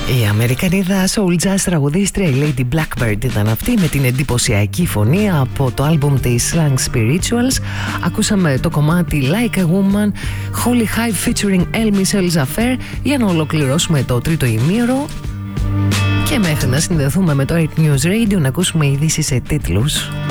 Η Αμερικανίδα soul jazz τραγουδίστρια η Lady Blackbird ήταν αυτή, με την εντυπωσιακή φωνή από το άλμπουμ της Slang Spirituals. Ακούσαμε το κομμάτι Like a Woman, Holy Hive featuring El Michel's Affair, για να ολοκληρώσουμε το τρίτο ημίωρο και μέχρι να συνδεθούμε με το 8 News Radio να ακούσουμε ειδήσεις σε τίτλους.